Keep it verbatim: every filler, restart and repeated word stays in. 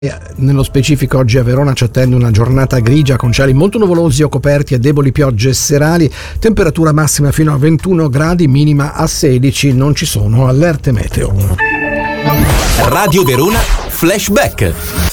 Nello specifico oggi a Verona ci attende una giornata grigia con cieli molto nuvolosi o coperti e deboli piogge serali, temperatura massima fino a ventuno gradi, minima a sedici, non ci sono allerte meteo. Radio Verona Flashback.